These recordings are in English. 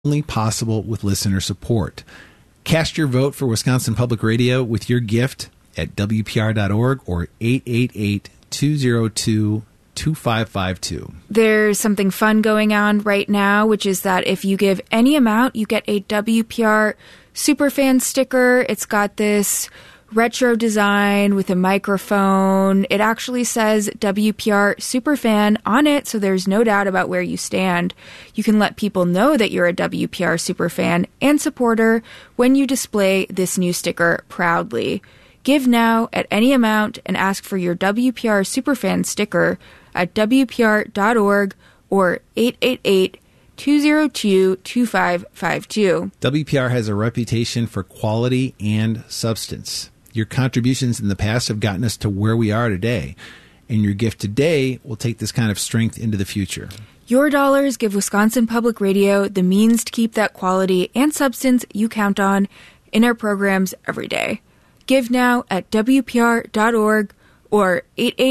only possible with listener support. Cast your vote for Wisconsin Public Radio with your gift at WPR.org or 888-202-2552. There's something fun going on right now, which is that if you give any amount, you get a WPR Superfan sticker. It's got this retro design with a microphone. It actually says WPR Superfan on it, so there's no doubt about where you stand. You can let people know that you're a WPR Superfan and supporter when you display this new sticker proudly. Give now at any amount and ask for your WPR Superfan sticker at WPR.org or 888-202-2552. WPR has a reputation for quality and substance. Your contributions in the past have gotten us to where we are today, and your gift today will take this kind of strength into the future. Your dollars give Wisconsin Public Radio the means to keep that quality and substance you count on in our programs every day. Give now at WPR.org or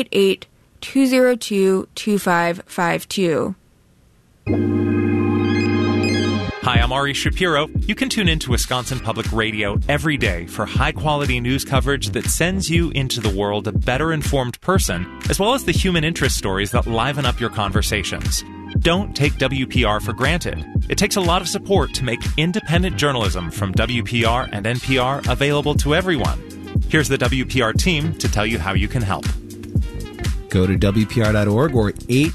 888-202-2552. Hi, I'm Ari Shapiro. You can tune into Wisconsin Public Radio every day for high-quality news coverage that sends you into the world a better-informed person, as well as the human interest stories that liven up your conversations. Don't take WPR for granted. It takes a lot of support to make independent journalism from WPR and NPR available to everyone. Here's the WPR team to tell you how you can help. Go to WPR.org or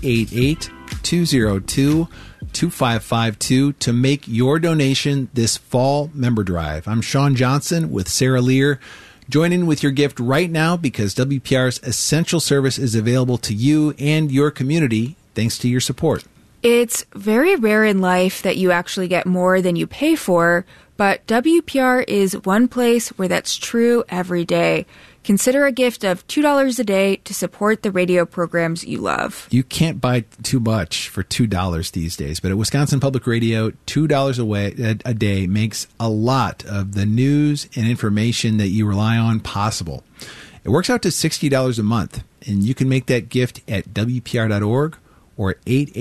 888-202-2552 to make your donation this fall member drive. I'm Sean Johnson with Sarah Lear. Join in with your gift right now because WPR's essential service is available to you and your community thanks to your support. It's very rare in life that you actually get more than you pay for, but WPR is one place where that's true every day. Consider a gift of $2 a day to support the radio programs you love. You can't buy too much for $2 these days, but at Wisconsin Public Radio, $2 a day makes a lot of the news and information that you rely on possible. It works out to $60 a month, and you can make that gift at WPR.org or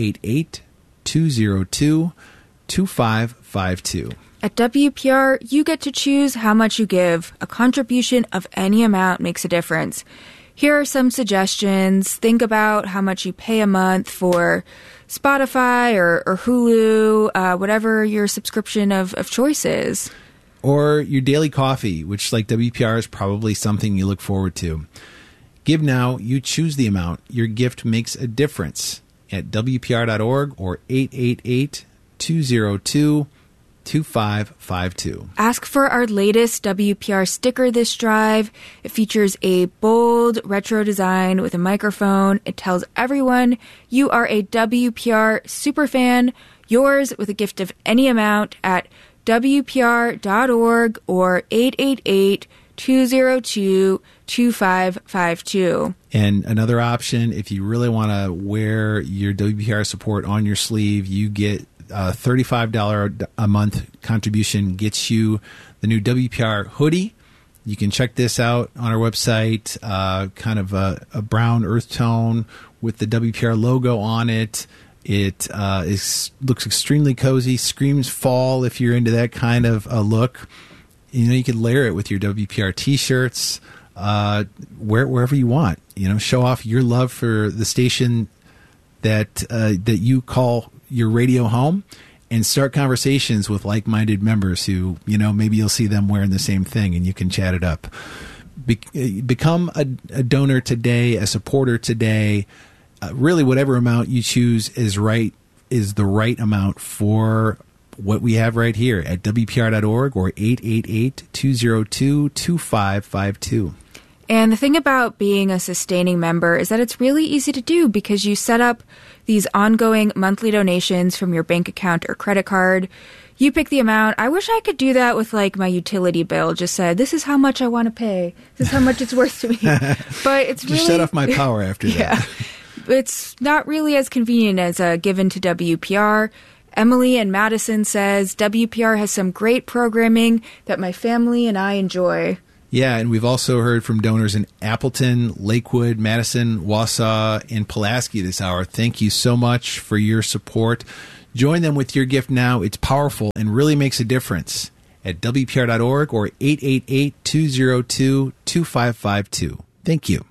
888-202-2552. At WPR, you get to choose how much you give. A contribution of any amount makes a difference. Here are some suggestions. Think about how much you pay a month for Spotify or Hulu, whatever your subscription of choice is. Or your daily coffee, which, like WPR, is probably something you look forward to. Give now, you choose the amount. Your gift makes a difference at WPR.org or 888-202-2552. Ask for our latest WPR sticker this drive. It features a bold retro design with a microphone. It tells everyone you are a WPR superfan. Yours with a gift of any amount at WPR.org or 888-202-2552. And another option, if you really want to wear your WPR support on your sleeve, you get a $35 a month contribution gets you the new WPR hoodie. You can check this out on our website, kind of a brown earth tone with the WPR logo on it. It looks extremely cozy, screams fall if you're into that kind of a look. You know, you could layer it with your WPR T-shirts, wherever you want. You know, show off your love for the station that you call your radio home, and start conversations with like-minded members who, you know, maybe you'll see them wearing the same thing and you can chat it up. Become a donor today, a supporter today. Really, whatever amount you choose is the right amount for what we have right here at WPR.org or 888-202-2552. And the thing about being a sustaining member is that it's really easy to do because you set up these ongoing monthly donations from your bank account or credit card. You pick the amount. I wish I could do that with like my utility bill. Just said, this is how much I want to pay. This is how much it's worth to me. But it's really... Just shut off my power after that. Yeah. It's not really as convenient as given to WPR. Emily in Madison says, WPR has some great programming that my family and I enjoy. Yeah, and we've also heard from donors in Appleton, Lakewood, Madison, Wausau, and Pulaski this hour. Thank you so much for your support. Join them with your gift now. It's powerful and really makes a difference at WPR.org or 888-202-2552. Thank you.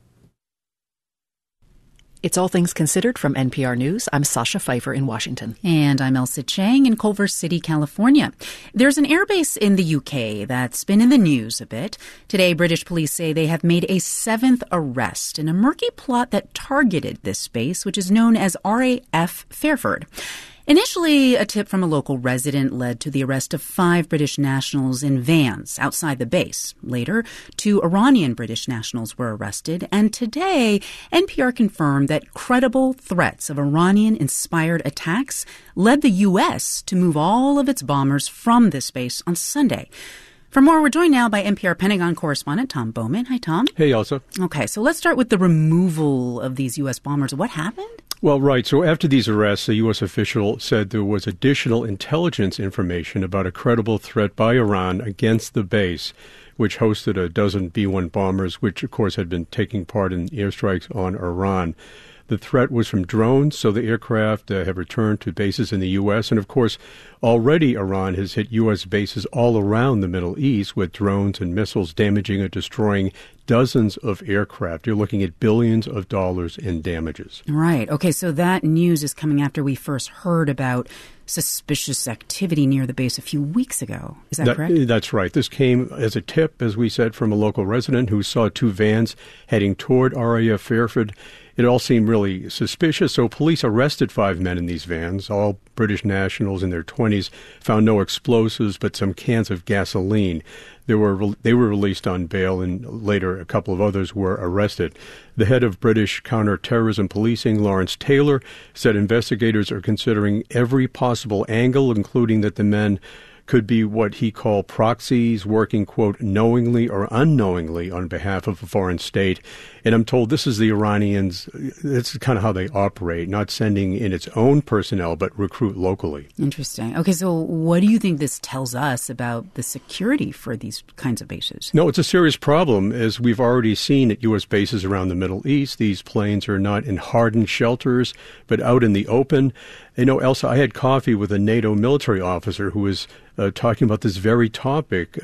It's All Things Considered from NPR News. I'm Sasha Pfeiffer in Washington. And I'm Elsa Chang in Culver City, California. There's an airbase in the UK that's been in the news a bit. Today, British police say they have made a 7th arrest in a murky plot that targeted this base, which is known as RAF Fairford. Initially, a tip from a local resident led to the arrest of 5 British nationals in vans outside the base. Later, 2 Iranian British nationals were arrested. And today, NPR confirmed that credible threats of Iranian-inspired attacks led the U.S. to move all of its bombers from this base on Sunday. For more, we're joined now by NPR Pentagon correspondent Tom Bowman. Hi, Tom. Hey, Elsa. Okay, so let's start with the removal of these U.S. bombers. What happened? Well, right. So after these arrests, a U.S. official said there was additional intelligence information about a credible threat by Iran against the base, which hosted a dozen B-1 bombers, which, of course, had been taking part in airstrikes on Iran. The threat was from drones, so the aircraft have returned to bases in the U.S. And, of course, already Iran has hit U.S. bases all around the Middle East with drones and missiles damaging and destroying dozens of aircraft. You're looking at billions of dollars in damages. Right. Okay, so that news is coming after we first heard about suspicious activity near the base a few weeks ago. Is that correct? That's right. This came as a tip, as we said, from a local resident who saw 2 vans heading toward RAF Fairford. It all seemed really suspicious, so police arrested 5 men in these vans, all British nationals in their 20s, found no explosives but some cans of gasoline. They were released on bail, and later a couple of others were arrested. The head of British counterterrorism policing, Lawrence Taylor, said investigators are considering every possible angle, including that the men could be what he called proxies, working, quote, knowingly or unknowingly on behalf of a foreign state. And I'm told this is the Iranians, it's kind of how they operate, not sending in its own personnel, but recruit locally. Interesting. Okay, so what do you think this tells us about the security for these kinds of bases? No, it's a serious problem. As we've already seen at U.S. bases around the Middle East, these planes are not in hardened shelters, but out in the open. You know, Elsa, I had coffee with a NATO military officer who was talking about this very topic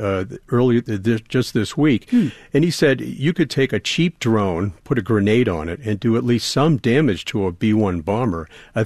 just this week. And he said you could take a cheap drone, put a grenade on it, and do at least some damage to a B-1 bomber, a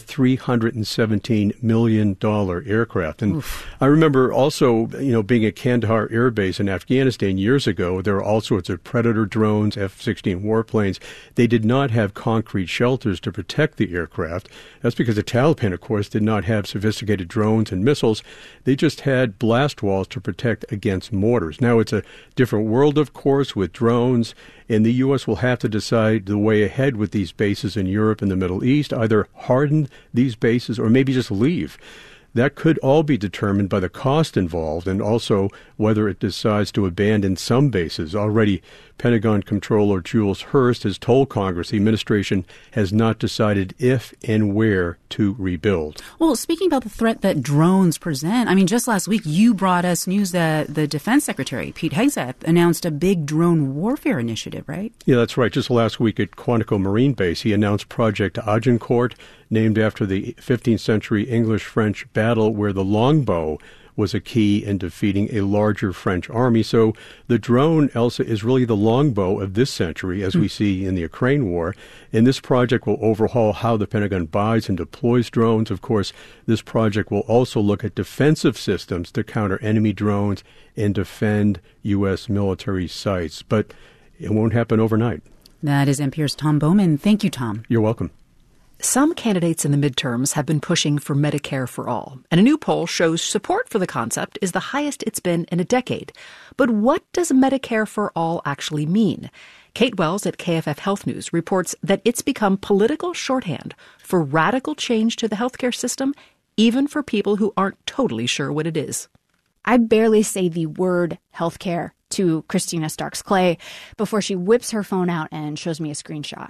$317 million aircraft. And I remember also, being at Kandahar Air Base in Afghanistan years ago, there were all sorts of Predator drones, F-16 warplanes. They did not have concrete shelters to protect the aircraft. That's because the Taliban, of course, did not have sophisticated drones and missiles. They just had blast walls to protect against mortars. Now, it's a different world, of course, with drones, and the U.S. will have to decide the way ahead with these bases in Europe and the Middle East, either harden these bases or maybe just leave. That could all be determined by the cost involved and also whether it decides to abandon some bases. Already, Pentagon Comptroller Jules Hurst has told Congress the administration has not decided if and where to rebuild. Well, speaking about the threat that drones present, just last week you brought us news that the Defense Secretary, Pete Hegseth, announced a big drone warfare initiative, right? Yeah, that's right. Just last week at Quantico Marine Base, he announced Project Agincourt, named after the 15th century English-French battle where the longbow was a key in defeating a larger French army. So the drone, Elsa, is really the longbow of this century, as we see in the Ukraine war. And this project will overhaul how the Pentagon buys and deploys drones. Of course, this project will also look at defensive systems to counter enemy drones and defend U.S. military sites. But it won't happen overnight. That is NPR's Tom Bowman. Thank you, Tom. You're welcome. Some candidates in the midterms have been pushing for Medicare for all, and a new poll shows support for the concept is the highest it's been in a decade. But what does Medicare for all actually mean? Kate Wells at KFF Health News reports that it's become political shorthand for radical change to the healthcare system, even for people who aren't totally sure what it is. I barely say the word healthcare to Christina Starks-Clay before she whips her phone out and shows me a screenshot.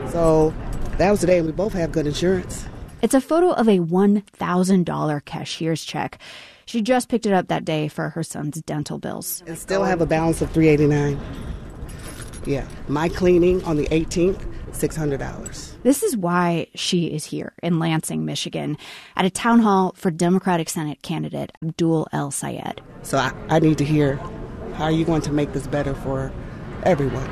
So that was the day, and we both have good insurance. It's a photo of a $1,000 cashier's check. She just picked it up that day for her son's dental bills. And still have a balance of $389. Yeah, my cleaning on the 18th $600. This is why she is here in Lansing, Michigan, at a town hall for Democratic Senate candidate Abdul El-Sayed. So I need to hear, how are you going to make this better for everyone?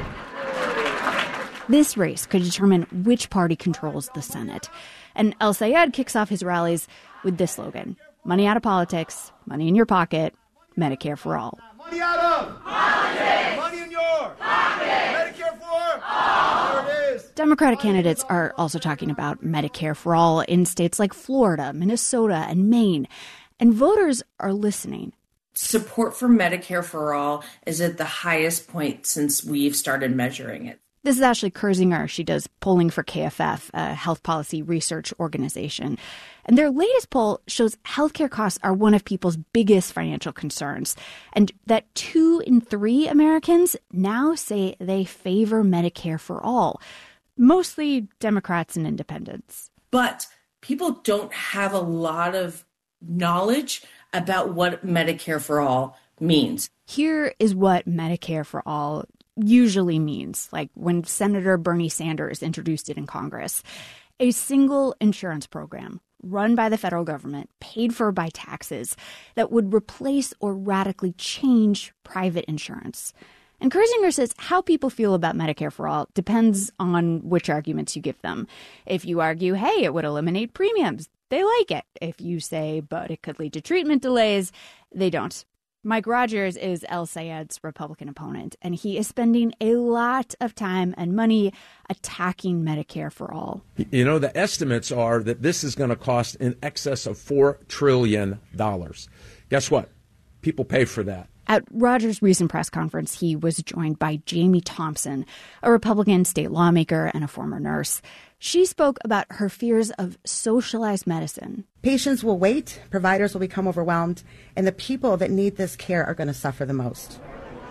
This race could determine which party controls the Senate. And El-Sayed kicks off his rallies with this slogan: money out of politics, money in your pocket, Medicare for all. Money out of politics! Money in your pocket! Medicare for all! There it is! Democratic candidates are also talking about Medicare for all in states like Florida, Minnesota, and Maine. And voters are listening. Support for Medicare for all is at the highest point since we've started measuring it. This is Ashley Kersinger. She does polling for KFF, a health policy research organization. And their latest poll shows healthcare costs are one of people's biggest financial concerns, and that 2 in 3 Americans now say they favor Medicare for all, mostly Democrats and independents. But people don't have a lot of knowledge about what Medicare for all means. Here is what Medicare for all usually means, like when Senator Bernie Sanders introduced it in Congress. A single insurance program run by the federal government, paid for by taxes, that would replace or radically change private insurance. And Kersinger says how people feel about Medicare for all depends on which arguments you give them. If you argue, hey, it would eliminate premiums, they like it. If you say, but it could lead to treatment delays, they don't. Mike Rogers is El-Sayed's Republican opponent, and he is spending a lot of time and money attacking Medicare for all. You know, the estimates are that this is going to cost in excess of $4 trillion. Guess what? People pay for that. At Rogers' recent press conference, he was joined by Jamie Thompson, a Republican state lawmaker and a former nurse. She spoke about her fears of socialized medicine. Patients will wait, providers will become overwhelmed, and the people that need this care are going to suffer the most.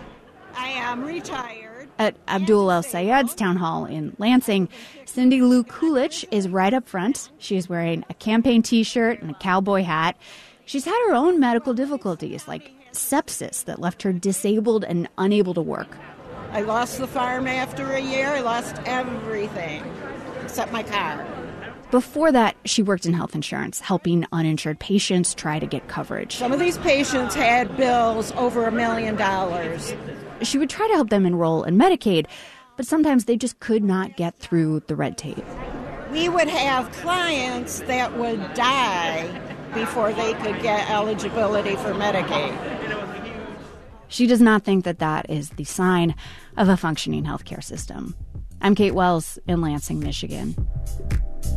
I am retired. At Abdul El-Sayed's town hall in Lansing, Cindy Lou Coolidge is right up front. She is wearing a campaign T-shirt and a cowboy hat. She's had her own medical difficulties, like sepsis that left her disabled and unable to work. I lost the farm after a year. I lost everything except my car. Before that, she worked in health insurance, helping uninsured patients try to get coverage. Some of these patients had bills over $1 million. She would try to help them enroll in Medicaid, but sometimes they just could not get through the red tape. We would have clients that would die before they could get eligibility for Medicaid. She does not think that that is the sign of a functioning healthcare system. I'm Kate Wells in Lansing, Michigan.